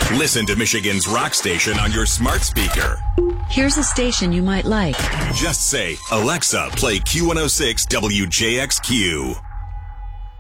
Listen to Michigan's rock station on your smart speaker. Here's a station you might like. Just say, Alexa, play Q106 WJXQ.